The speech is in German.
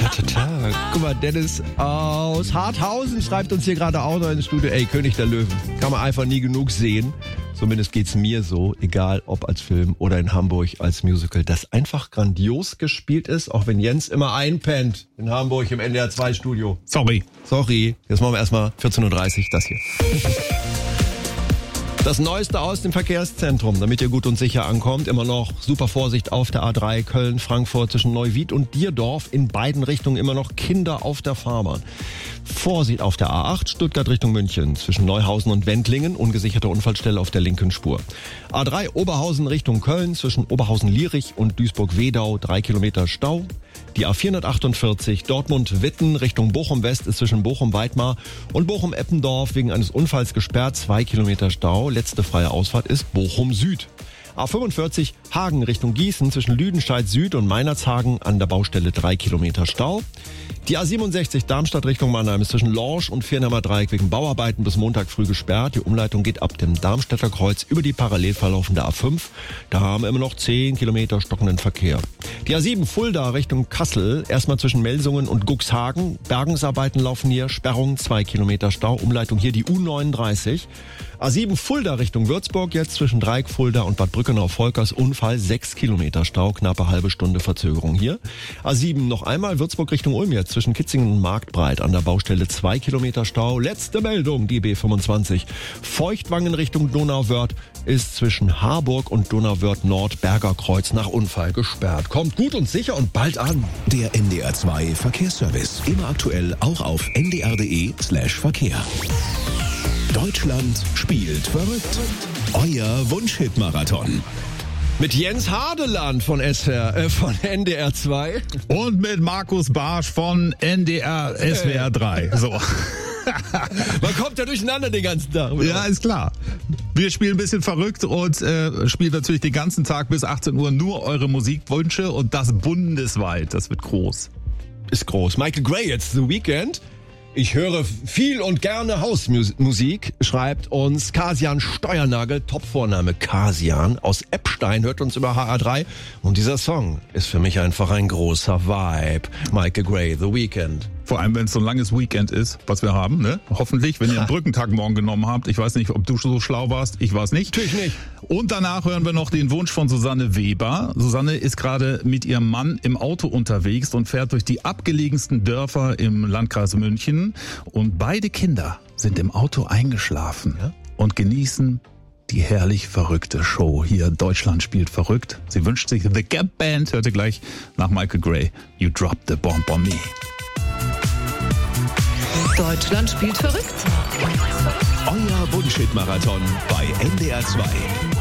Guck mal, Dennis aus Harthausen schreibt uns hier gerade auch noch ins Studio. Ey, König der Löwen. Kann man einfach nie genug sehen. Zumindest geht's mir so, egal ob als Film oder in Hamburg als Musical, das einfach grandios gespielt ist, auch wenn Jens immer einpennt in Hamburg im NDR 2 Studio. Sorry. Jetzt machen wir erstmal 14.30 Uhr das hier. Das Neueste aus dem Verkehrszentrum, damit ihr gut und sicher ankommt. Immer noch super Vorsicht auf der A3 Köln-Frankfurt zwischen Neuwied und Dierdorf. In beiden Richtungen immer noch Kinder auf der Fahrbahn. Vorsicht auf der A8 Stuttgart Richtung München zwischen Neuhausen und Wendlingen. Ungesicherte Unfallstelle auf der linken Spur. A3 Oberhausen Richtung Köln zwischen Oberhausen-Lierich und Duisburg-Wedau 3 Kilometer Stau. Die A448 Dortmund-Witten Richtung Bochum-West ist zwischen Bochum-Weidmar und Bochum-Eppendorf wegen eines Unfalls gesperrt. 2 Kilometer Stau. Letzte freie Ausfahrt ist Bochum-Süd. A45 Hagen Richtung Gießen zwischen Lüdenscheid Süd und Meinerzhagen an der Baustelle 3 Kilometer Stau. Die A67 Darmstadt Richtung Mannheim ist zwischen Lorsch und Viernheimer Dreieck wegen Bauarbeiten bis Montag früh gesperrt. Die Umleitung geht ab dem Darmstädter Kreuz über die parallel verlaufende A5. Da haben wir immer noch 10 Kilometer stockenden Verkehr. Die A7 Fulda Richtung Kassel, erstmal zwischen Melsungen und Cuxhagen. Bergungsarbeiten laufen hier, Sperrung 2 Kilometer Stau, Umleitung hier die U39. A7 Fulda Richtung Würzburg, jetzt zwischen Dreieck, Fulda und Bad Brückenau-Volkers Unfall, 6 Kilometer Stau, knappe halbe Stunde Verzögerung hier. A7 noch einmal Würzburg Richtung Ulm jetzt zwischen Kitzingen und Marktbreit an der Baustelle 2 Kilometer Stau. Letzte Meldung, die B25. Feuchtwangen Richtung Donauwörth ist zwischen Harburg und Donauwörth Nord Bergerkreuz nach Unfall gesperrt. Kommt gut und sicher und bald an. Der NDR 2 Verkehrsservice. Immer aktuell auch auf ndr.de/Verkehr. Deutschland spielt verrückt. Euer Wunschhit-Marathon. Mit Jens Hardeland von NDR 2. Und mit Markus Barsch von NDR SWR 3. So. Man kommt ja durcheinander den ganzen Tag. Ja, ist klar. Wir spielen ein bisschen verrückt und spielen natürlich den ganzen Tag bis 18 Uhr nur eure Musikwünsche und das bundesweit. Das wird groß. Ist groß. Michael Gray jetzt, The Weeknd. Ich höre viel und gerne Hausmusik, schreibt uns Kasian Steuernagel, Topvorname Kasian aus Eppstein, hört uns über HR3. Und dieser Song ist für mich einfach ein großer Vibe. Michael Gray, The Weeknd. Vor allem, wenn es so ein langes Weekend ist, was wir haben, ne? Hoffentlich, wenn ihr einen Brückentag morgen genommen habt. Ich weiß nicht, ob du so schlau warst. Ich war es nicht. Natürlich nicht. Und danach hören wir noch den Wunsch von Susanne Weber. Susanne ist gerade mit ihrem Mann im Auto unterwegs und fährt durch die abgelegensten Dörfer im Landkreis München. Und beide Kinder sind im Auto eingeschlafen und genießen die herrlich verrückte Show. Hier Deutschland spielt verrückt. Sie wünscht sich The Gap Band. Hörte gleich nach Michael Gray. You dropped the bomb on me. Deutschland spielt verrückt. Euer Wunschhit-Marathon bei NDR 2.